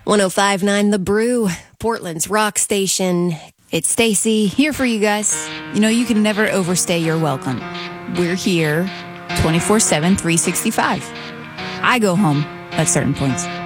105.9 The Brew, Portland's rock station. It's Stacy here for you guys. You know, you can never overstay your welcome. We're here 24/7, 365. I go home at certain points.